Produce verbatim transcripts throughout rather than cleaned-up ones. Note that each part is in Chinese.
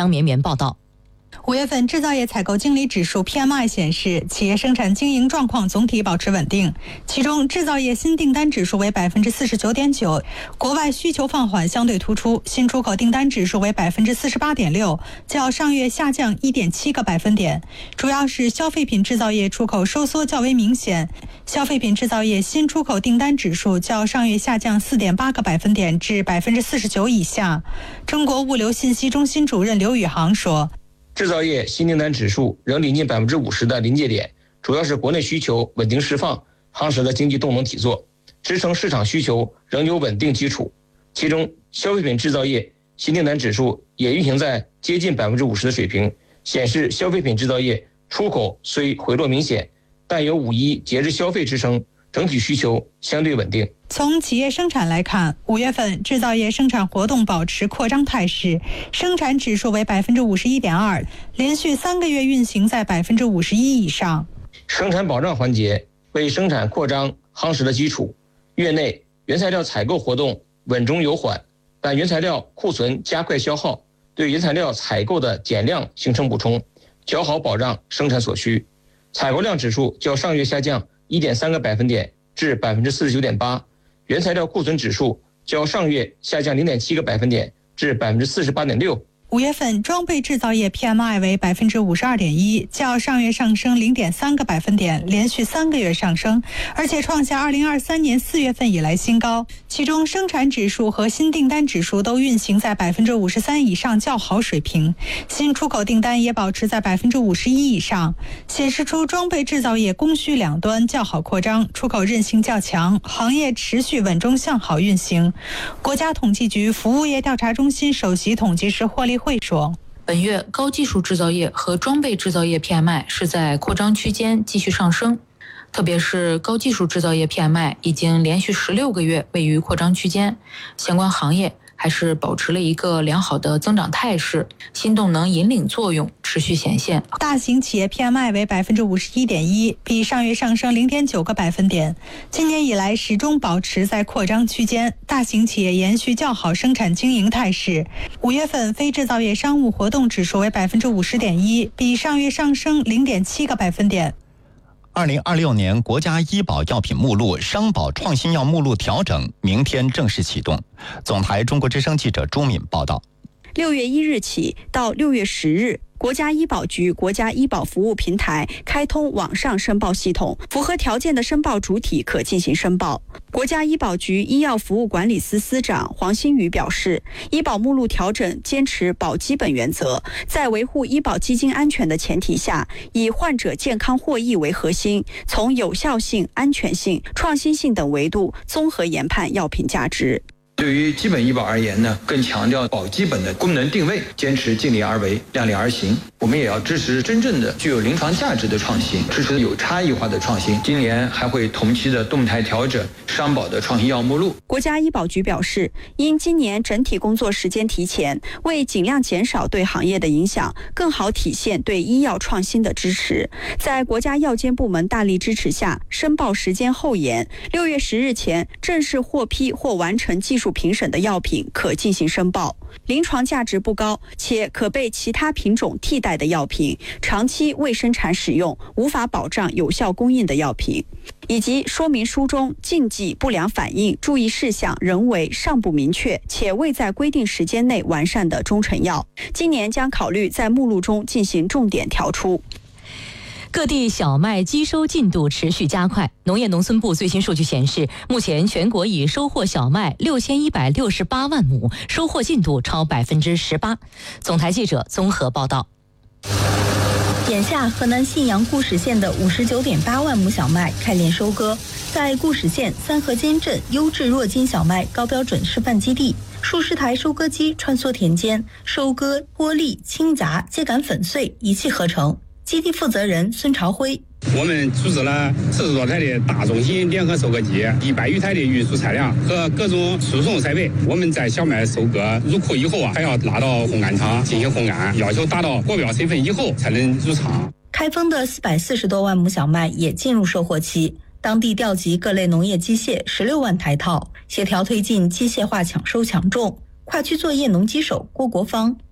江绵绵报道。 五月份制造业采购经理指数 P M I 显示，企业生产经营状况总体保持稳定。其中，制造业新订单指数为百分之四十九点九，国外需求放缓相对突出；新出口订单指数为百分之四十八点六，较上月下降一点七个百分点。主要是消费品制造业出口收缩较为明显，消费品制造业新出口订单指数较上月下降四点八个百分点至百分之四十九以下。中国物流信息中心主任刘宇航说。 制造业新订单指数仍临近百分之五十的临界点，主要是国内需求稳定释放，夯实了经济动能体作，支撑市场需求仍有稳定基础。其中，消费品制造业新订单指数也运行在接近百分之五十的水平，显示消费品制造业出口虽回落明显，但有五一节日消费支撑，整体需求相对稳定。 从企业生产来看，五月份制造业生产活动保持扩张态势，生产指数为百分之五十一点二，连续三个月运行在百分之五十一以上。 生产保障环节为生产扩张夯实了基础。月内原材料采购活动稳中有缓，但原材料库存加快消耗，对原材料采购的减量形成补充，较好保障生产所需。采购量指数较上月下降一点三个百分点至百分之四十九点八。原材料库存指数较上月下降零点七个百分点至百分之四十八点六。 五月份装备制造业 P M I 为百分之五十二点一，较上月上升零点三个百分点，连续三个月上升，而且创下二零二三年四月份以来新高。其中，生产指数和新订单指数都运行在百分之五十三以上较好水平，新出口订单也保持在百分之五十一以上，显示出装备制造业供需两端较好扩张，出口韧性较强，行业持续稳中向好运行。国家统计局服务业调查中心首席统计师霍利会说， 本月高技术制造业和装备制造业 P M I 是在扩张区间继续上升，特别是高技术制造业 P M I 已经连续十六个月位于扩张区间，相关行业还是保持了一个良好的增长态势，新动能引领作用持续显现。 大型企业 P M I 为百分之五十一点一，比上月上升零点九个百分点。今年以来始终保持在扩张区间，大型企业延续较好生产经营态势。五月份非制造业商务活动指数为百分之五十点一，比上月上升零点七个百分点。 二零二六年国家医保药品目录商保创新药目录调整明天正式启动。总台中国之声记者朱敏报道。 六月一日起到六月十日，国家医保局国家医保服务平台开通网上申报系统，符合条件的申报主体可进行申报。国家医保局医药服务管理司司长黄新宇表示，医保目录调整坚持保基本原则，在维护医保基金安全的前提下，以患者健康获益为核心，从有效性、安全性、创新性等维度综合研判药品价值。 对于基本医保而言呢，更强调保基本的功能定位，坚持尽力而为、量力而行。我们也要支持真正的具有临床价值的创新，支持有差异化的创新。今年还会同期的动态调整商保的创新药目录。 国家医保局表示，因今年整体工作时间提前，为尽量减少对行业的影响，更好体现对医药创新的支持，在国家药监部门大力支持下，申报时间后延，六月十日前正式获批或完成技术评审的药品可进行申报。临床价值不高且可被其他品种替代的药品，长期未生产使用无法保障有效供应的药品，以及说明书中禁忌、不良反应、注意事项仍为尚不明确且未在规定时间内完善的中成药，今年将考虑在目录中进行重点调出。 各地小麦机收进度持续加快。农业农村部最新数据显示，目前全国已收获小麦六千一百六十八万亩，收获进度超百分之十八。总台记者综合报道。 眼下，河南信阳固始县的五十九点八万亩小麦开镰收割，在固始县三河间镇优质弱筋小麦高标准示范基地，数十台收割机穿梭田间，收割、剥粒、清杂、秸秆粉碎一气呵成。基地负责人孙朝辉， 我们组织了四十多台的大中型联合收割机，一百余台的运输车辆和各种输送设备。我们在小麦收割入库以后啊，还要拉到烘干厂进行烘干，要求达到国标身份以后才能入场。 开封的四百四十多万亩小麦也进入收获期，当地调集各类农业机械十六万台套，协调推进机械化抢收抢种。跨区作业农机手郭国芳，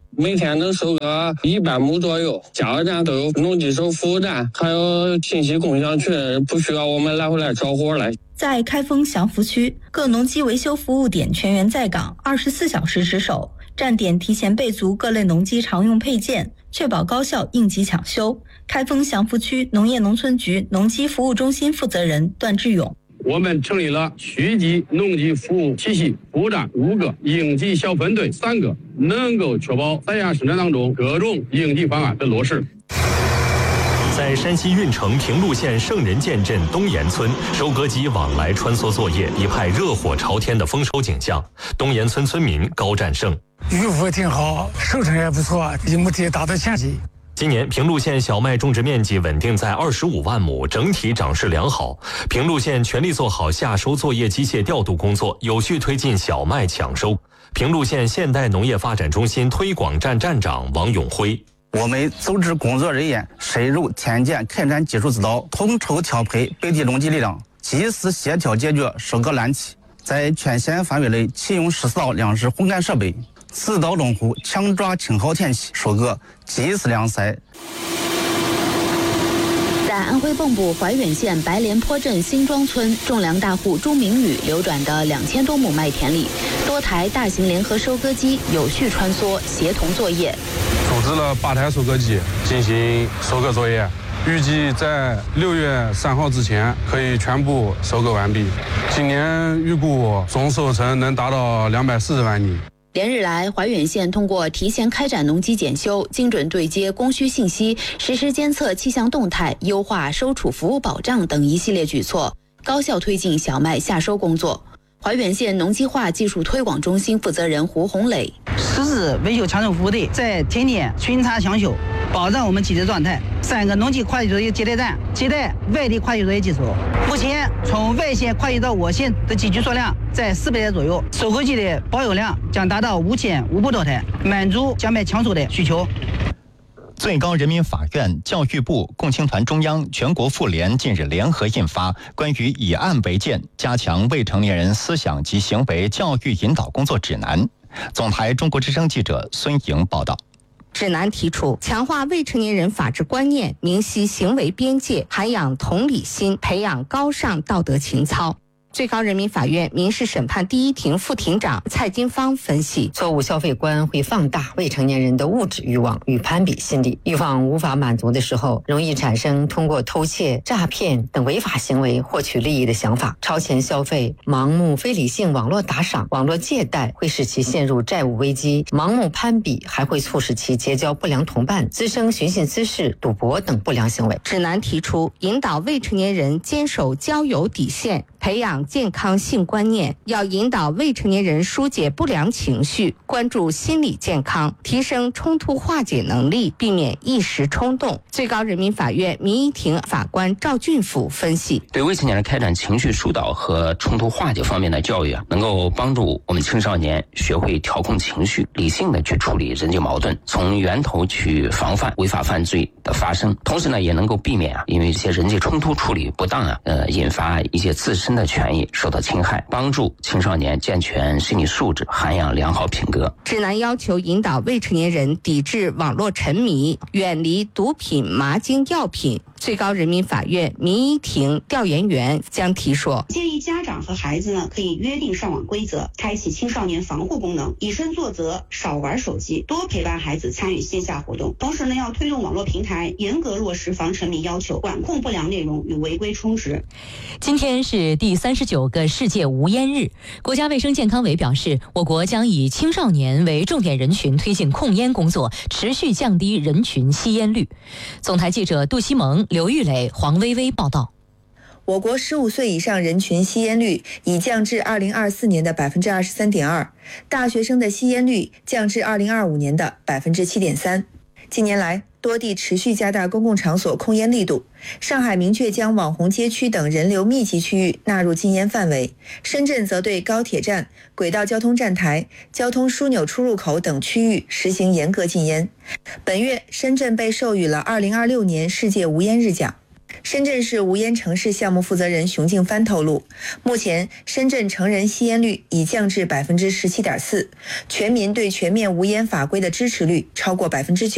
每天能收个一百亩左右。加油站都有农机手服务站，还有信息共享群，不需要我们来回来找活来。 在开封祥福区，各农机维修服务点全员在岗，二十四小时值守，站点提前备足各类农机常用配件，确保高效应急抢修。开封祥福区农业农村局农机服务中心负责人段志勇： 我们成立了区级农机服务体系服务站五个，应急小分队三个，能够确保三亚生产当中各种应急方案的落实。 在山西运城平陆县圣人涧镇东岩村，收割机往来穿梭作业，一派热火朝天的丰收景象。东岩村村民高占胜： 渔夫挺好，收成也不错，也没得大的前期。 今年平陆县小麦种植面积稳定在二十五万亩，整体长势良好。平陆县全力做好夏收作业机械调度工作，有序推进小麦抢收。平陆县现代农业发展中心推广站站长王永辉： 我们组织工作人员深入田间开展技术指导，统筹调配本地农机力量，及时协调解决收割难题，在全县范围内启用十四道粮食烘干设备，指导农户强抓晴好天气收割，及时晾晒。 在安徽蚌埠怀远县白莲坡镇新庄村种粮大户朱明宇流转的两千多亩麦田里，多台大型联合收割机有序穿梭，协同作业。 组织了八台收割机进行收割作业，预计在六月三号之前可以全部收割完毕。今年预估总收成能达到两百四十万拟。 连日来，怀远县通过提前开展农机检修、精准对接供需信息、实时监测气象动态、优化收储服务保障等一系列举措，高效推进小麦夏收工作。怀远县农机化技术推广中心负责人胡红磊： 实时维修抢收服务队在天天巡查抢修，保障我们机的状态。三个农机跨域作业接待站接待外地跨域作业技术。目前从外线跨域到我县的机具数量在四百台左右，收割机的保有量将达到五千五百多台，满足小麦抢收的需求。 最高人民法院、教育部、共青团中央、全国妇联近日联合印发《关于以案为鉴，加强未成年人思想及行为教育引导工作指南》。总台中国之声记者孙莹报道。 指南提出，强化未成年人法治观念，明晰行为边界，涵养同理心，培养高尚道德情操。最高人民法院民事审判第一庭副庭长蔡金芳分析， 错误消费观会放大未成年人的物质欲望与攀比心理，欲望无法满足的时候，容易产生通过偷窃、诈骗等违法行为获取利益的想法，超前消费、盲目非理性网络打赏、网络借贷会使其陷入债务危机，盲目攀比还会促使其结交不良同伴，滋生寻衅滋事、赌博等不良行为。 指南提出，引导未成年人坚守交友底线，培养健康性观念，要引导未成年人疏解不良情绪，关注心理健康，提升冲突化解能力，避免一时冲动。最高人民法院民一庭法官赵俊甫分析， 对未成年人开展情绪疏导和冲突化解方面的教育啊，能够帮助我们青少年学会调控情绪，理性的去处理人际矛盾，从源头去防范违法犯罪的发生，同时呢，也能够避免啊，因为这些人际冲突处理不当啊，呃，引发一些自身的权益受到侵害，帮助青少年健全心理素质，涵养良好品格。 指南要求引导未成年人抵制网络沉迷，远离毒品、麻精药品。最高人民法院民一庭调研员将提说， 建议家长和孩子呢可以约定上网规则，开启青少年防护功能，以身作则，少玩手机，多陪伴孩子参与线下活动。同时呢，要推动网络平台严格落实防沉迷要求，管控不良内容与违规充值。 今天是第三十九个世界无烟日，国家卫生健康委表示，我国将以青少年为重点人群推进控烟工作，持续降低人群吸烟率。总台记者杜西蒙、刘玉磊、黄薇薇报道。 我国十五岁以上人群吸烟率已降至二零二四年的百分之二十三点二，大学生的吸烟率降至二零二五年的百分之七点三。近年来，多地持续加大公共场所控烟力度。上海明确将网红街区等人流密集区域纳入禁烟范围，深圳则对高铁站、轨道交通站台、交通枢纽出入口等区域实行严格禁烟。本月，深圳被授予了二零二六年世界无烟日奖。 深圳市无烟城市项目负责人熊敬帆透露，目前深圳成人吸烟率已降至百分之十七点四，全民对全面无烟法规的支持率超过百分之九。